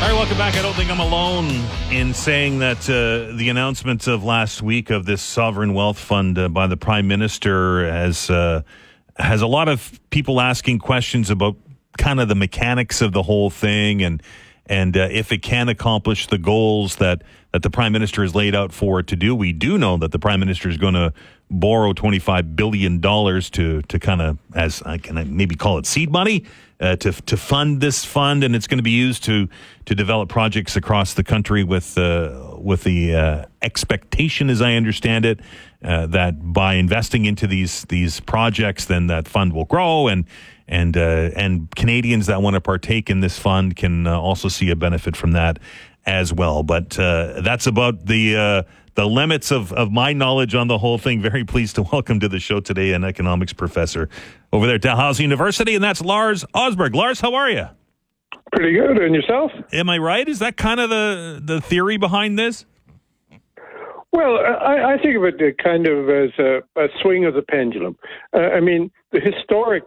All right, welcome back. I don't think I'm alone in saying that the announcement of last week of this sovereign wealth fund by the Prime Minister has a lot of people asking questions about kind of the mechanics of the whole thing and if it can accomplish the goals that the Prime Minister has laid out for it to do. We do know that the Prime Minister is going to borrow $25 billion to kind of, as I can maybe call it, seed money to fund this fund, and it's going to be used to develop projects across the country with the expectation, as I understand it, that by investing into these projects, then that fund will grow, and Canadians that want to partake in this fund can also see a benefit from that as well. But that's about the limits of my knowledge on the whole thing. Very pleased to welcome to the show today an economics professor over there at Dalhousie University, and that's Lars Osberg. Lars, how are you? Pretty good. And yourself? Am I right? Is that kind of the theory behind this? Well, I think of it kind of as a swing of the pendulum. I mean, the historic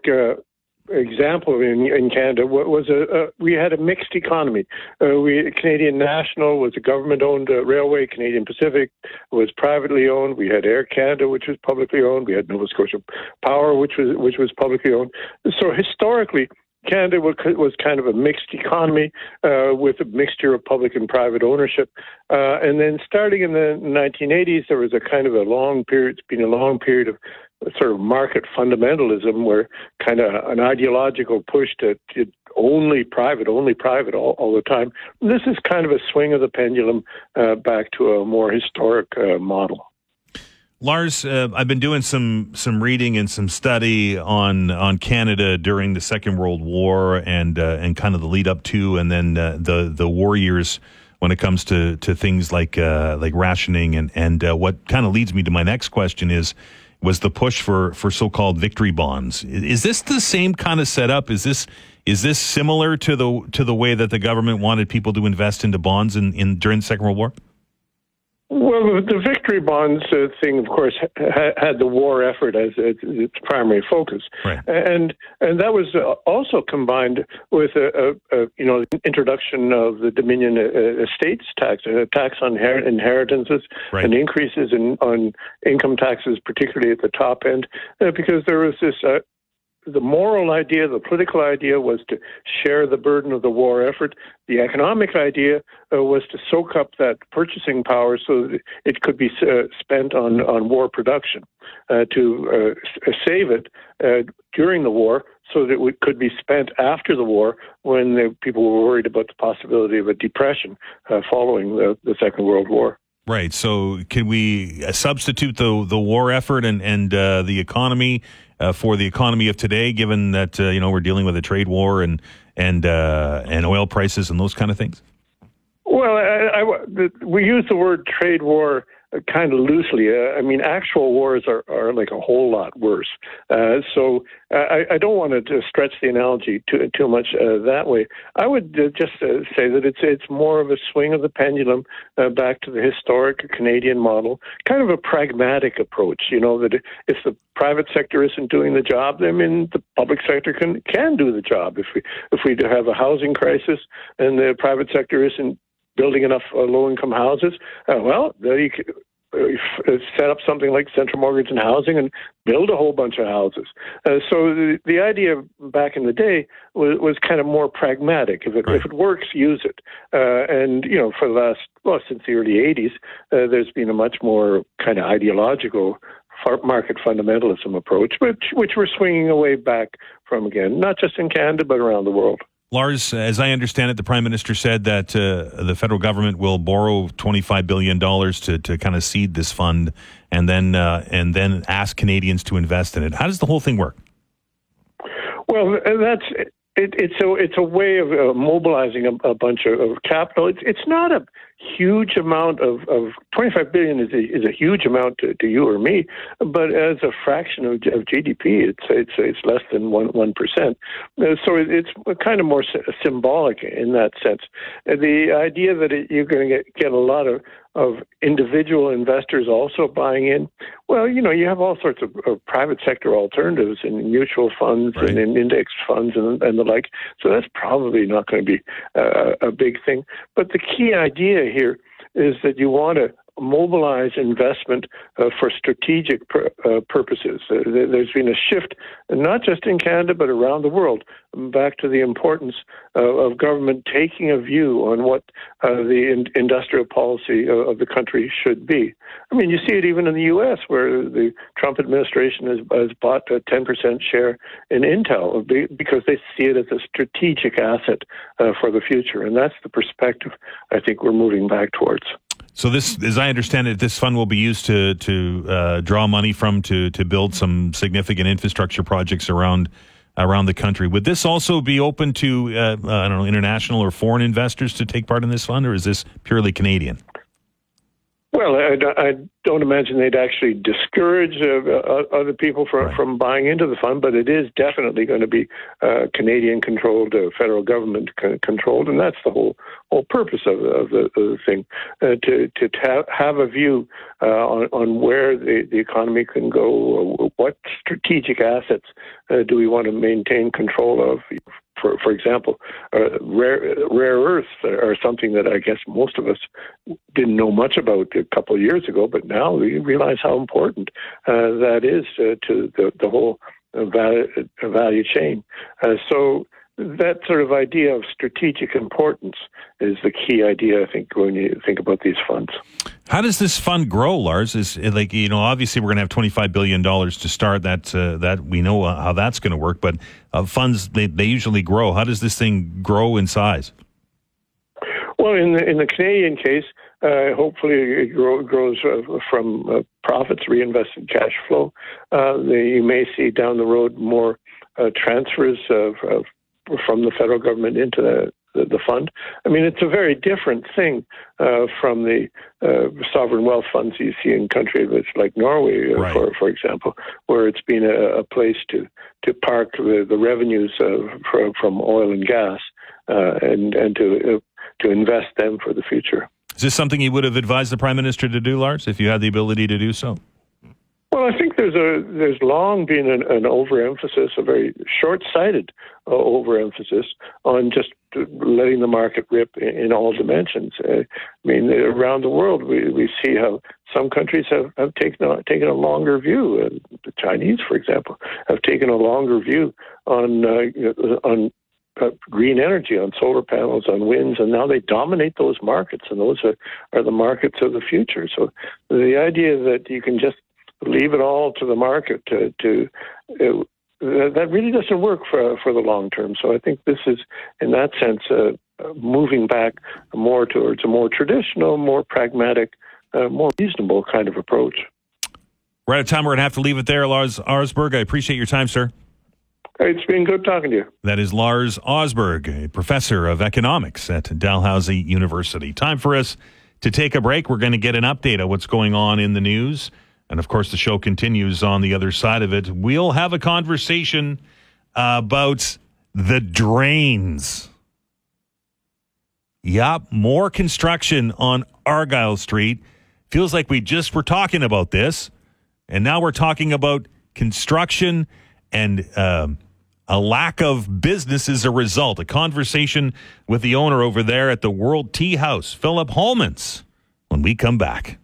example in Canada was we had a mixed economy. Canadian National was a government-owned railway. Canadian Pacific was privately owned. We had Air Canada, which was publicly owned. We had Nova Scotia Power, which was publicly owned. So historically, Canada was kind of a mixed economy with a mixture of public and private ownership. And then starting in the 1980s, there was a kind of a long period. It's been a long period of sort of market fundamentalism, where kind of an ideological push to only private all the time. This is kind of a swing of the pendulum back to a more historic model. Lars, I've been doing some reading and some study on Canada during the Second World War and kind of the lead up to, and then the war years when it comes to things like rationing and what kind of leads me to my next question was the push for so-called victory bonds. Is this the same kind of setup? Is this similar to the way that the government wanted people to invest into bonds during the Second World War? Well, the victory bonds thing, of course, had the war effort as its primary focus, right. And that was also combined with the introduction of the Dominion Estates Tax, a tax on inheritances, right. And increases on income taxes, particularly at the top end, because there was this. The moral idea, the political idea was to share the burden of the war effort. The economic idea was to soak up that purchasing power so that it could be spent on war production, to save it during the war so that it could be spent after the war when the people were worried about the possibility of a depression following the Second World War. Right. So can we substitute the war effort and the economy for the economy of today, given that we're dealing with a trade war and oil prices and those kind of things? Well, we use the word trade war kind of loosely. I mean, actual wars are like a whole lot worse. So I don't want to stretch the analogy too much that way. I would just say that it's more of a swing of the pendulum back to the historic Canadian model, kind of a pragmatic approach. That if the private sector isn't doing the job, then the public sector can do the job. If we have a housing crisis and the private sector isn't building enough low-income houses, you could set up something like Central Mortgage and Housing and build a whole bunch of houses. So the idea back in the day was kind of more pragmatic. If it works, use it. And for the last, since the early 80s, there's been a much more kind of ideological market fundamentalism approach, which we're swinging away back from again, not just in Canada, but around the world. Lars, as I understand it, the Prime Minister said that the federal government will borrow $25 billion to kind of seed this fund and then ask Canadians to invest in it. How does the whole thing work? Well, it's a way of mobilizing a bunch of capital. It's not a huge amount of $25 billion is a huge amount to you or me, but as a fraction of GDP, it's less than 1%. So it's kind of more symbolic in that sense. The idea that you're going to get a lot of individual investors also buying in, well, you have all sorts of private sector alternatives in mutual funds and in index funds and the like. So that's probably not going to be a big thing. But the key idea here is that you want to mobilize investment for strategic purposes. There's been a shift, not just in Canada, but around the world, back to the importance of government taking a view on what the industrial policy of the country should be. I mean, you see it even in the U.S., where the Trump administration has bought a 10% share in Intel because they see it as a strategic asset for the future. And that's the perspective I think we're moving back towards. So this, as I understand it, this fund will be used to draw money from to build some significant infrastructure projects around the country. Would this also be open to international or foreign investors to take part in this fund, or is this purely Canadian? Well, I don't imagine they'd actually discourage other people from buying into the fund, but it is definitely going to be Canadian-controlled, federal government-controlled, and that's the whole purpose of the thing, to have a view on where the economy can go, what strategic assets do we want to maintain control of. For example, rare earths are something that I guess most of us didn't know much about a couple of years ago, but now we realize how important that is to the whole value chain. So that sort of idea of strategic importance is the key idea, I think, when you think about these funds. How does this fund grow, Lars? Is it like, obviously we're going to have $25 billion to start. That we know how that's going to work, but funds, they usually grow. How does this thing grow in size? Well, in the Canadian case, hopefully it grows from profits, reinvested cash flow. You may see down the road more transfers from the federal government into the fund. I mean, it's a very different thing from the sovereign wealth funds you see in countries like Norway, for example, where it's been a place to park the revenues from oil and gas and to invest them for the future. Is this something you would have advised the Prime Minister to do, Lars, if you had the ability to do so? Well, I think there's long been an overemphasis, a very short-sighted overemphasis on just letting the market rip in all dimensions. I mean, around the world, we see how some countries have taken a longer view. The Chinese, for example, have taken a longer view on green energy, on solar panels, on winds, and now they dominate those markets, and those are the markets of the future. So the idea that you can just leave it all to the market that really doesn't work for the long term. So I think this is, in that sense, moving back more towards a more traditional, more pragmatic, more reasonable kind of approach. We're out of time. We're going to have to leave it there. Lars Osberg, I appreciate your time, sir. It's been good talking to you. That is Lars Osberg, a professor of economics at Dalhousie University. Time for us to take a break. We're going to get an update of what's going on in the news. And, of course, the show continues on the other side of it. We'll have a conversation about the drains. Yup, more construction on Argyle Street. Feels like we just were talking about this, and now we're talking about construction and a lack of business as a result. A conversation with the owner over there at the World Tea House, Philip Holmans, when we come back.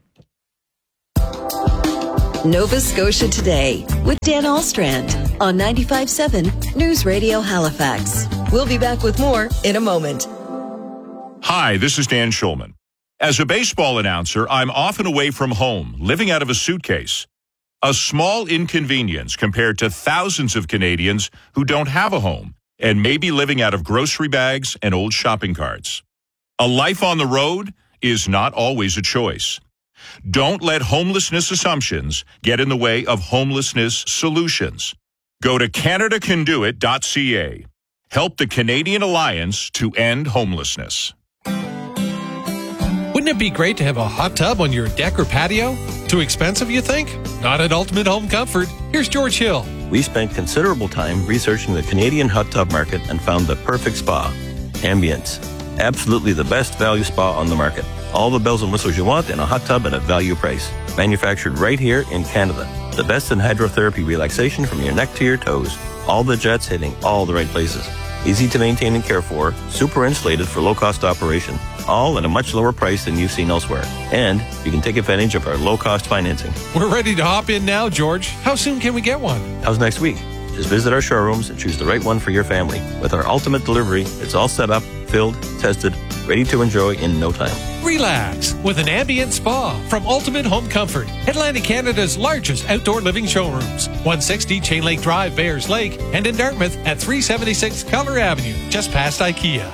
Nova Scotia Today with Dan Alstrand on 95.7 News Radio Halifax. We'll be back with more in a moment. Hi, this is Dan Schulman. As a baseball announcer, I'm often away from home, living out of a suitcase. A small inconvenience compared to thousands of Canadians who don't have a home and may be living out of grocery bags and old shopping carts. A life on the road is not always a choice. Don't let homelessness assumptions get in the way of homelessness solutions. Go to CanadaCanDoIt.ca. Help the Canadian Alliance to end homelessness. Wouldn't it be great to have a hot tub on your deck or patio? Too expensive, you think? Not at Ultimate Home Comfort. Here's George Hill. We spent considerable time researching the Canadian hot tub market and found the perfect spa. Ambience, Absolutely the best value spa on the market. All the bells and whistles you want in a hot tub at a value price. Manufactured right here in Canada. The best in hydrotherapy relaxation from your neck to your toes. All the jets hitting all the right places. Easy to maintain and care for, super insulated for low-cost operation. All at a much lower price than you've seen elsewhere. And you can take advantage of our low-cost financing. We're ready to hop in now, George. How soon can we get one? How's next week? Just visit our showrooms and choose the right one for your family. With our ultimate delivery, it's all set up, filled, tested, ready to enjoy in no time. Relax with an ambient spa from Ultimate Home Comfort, Atlantic Canada's largest outdoor living showrooms. 160 Chain Lake Drive, Bayers Lake, and in Dartmouth at 376 Keller Avenue, just past IKEA.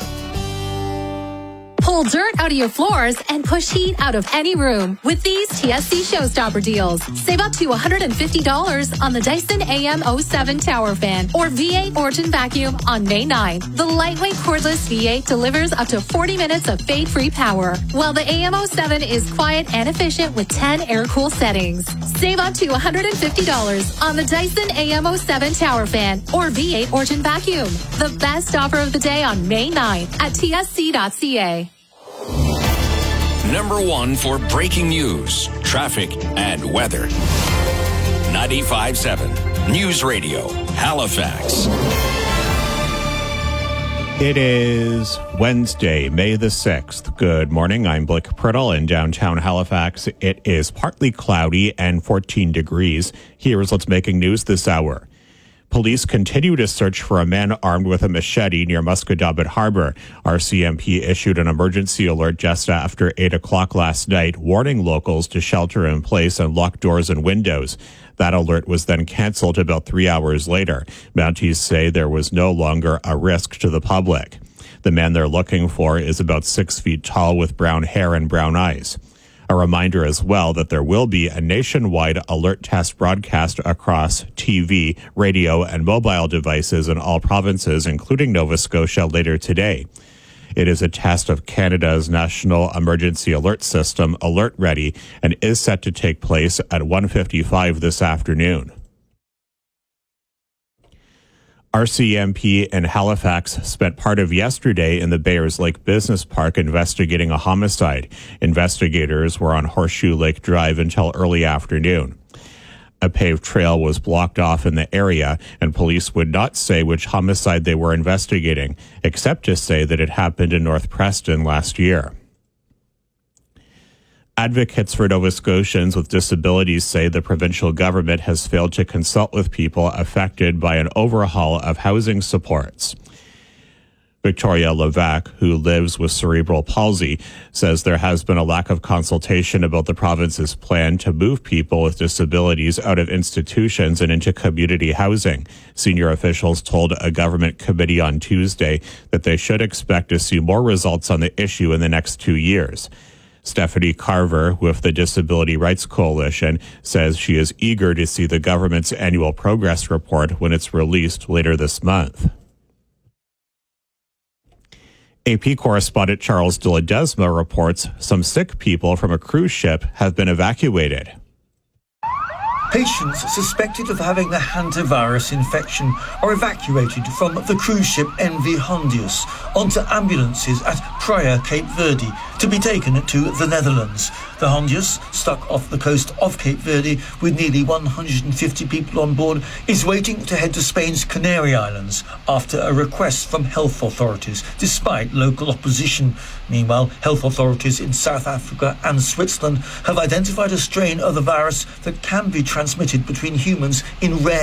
Pull dirt out of your floors and push heat out of any room with these TSC Showstopper deals. Save up to $150 on the Dyson AM07 Tower Fan or V8 Origin Vacuum on May 9th. The lightweight cordless V8 delivers up to 40 minutes of fade-free power, while the AM07 is quiet and efficient with 10 air-cool settings. Save up to $150 on the Dyson AM07 Tower Fan or V8 Origin Vacuum. The best offer of the day on May 9th at tsc.ca. Number one for breaking news, traffic, and weather. 95.7 News Radio, Halifax. It is Wednesday, May the 6th. Good morning. I'm Blake Priddle in downtown Halifax. It is partly cloudy and 14 degrees. Here is what's making news this hour. Police continue to search for a man armed with a machete near Musquodoboit Harbor. RCMP issued an emergency alert just after 8 o'clock last night, warning locals to shelter in place and lock doors and windows. That alert was then canceled about 3 hours later. Mounties say there was no longer a risk to the public. The man they're looking for is about 6 feet tall with brown hair and brown eyes. A reminder as well that there will be a nationwide alert test broadcast across TV, radio, and mobile devices in all provinces, including Nova Scotia, later today. It is a test of Canada's National Emergency Alert System, Alert Ready, and is set to take place at 1:55 this afternoon. RCMP in Halifax spent part of yesterday in the Bayers Lake Business Park investigating a homicide. Investigators were on Horseshoe Lake Drive until early afternoon. A paved trail was blocked off in the area, and police would not say which homicide they were investigating, except to say that it happened in North Preston last year. Advocates for Nova Scotians with disabilities say the provincial government has failed to consult with people affected by an overhaul of housing supports. Victoria Levac, who lives with cerebral palsy, says there has been a lack of consultation about the province's plan to move people with disabilities out of institutions and into community housing. Senior officials told a government committee on Tuesday that they should expect to see more results on the issue in the next 2 years. Stephanie Carver, with the Disability Rights Coalition, says she is eager to see the government's annual progress report when it's released later this month. AP correspondent Charles de Ledesma reports some sick people from a cruise ship have been evacuated. Patients suspected of having a hantavirus infection are evacuated from the cruise ship MV Hondius onto ambulances at Praia, Cape Verde, to be taken to the Netherlands. The Hondius, stuck off the coast of Cape Verde with nearly 150 people on board, is waiting to head to Spain's Canary Islands after a request from health authorities, despite local opposition. Meanwhile, health authorities in South Africa and Switzerland have identified a strain of the virus that can be transmitted between humans in rare